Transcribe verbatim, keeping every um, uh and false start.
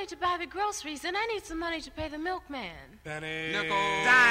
money to buy the groceries, and I need some money to pay the milkman. Penny. Nickel. Dime.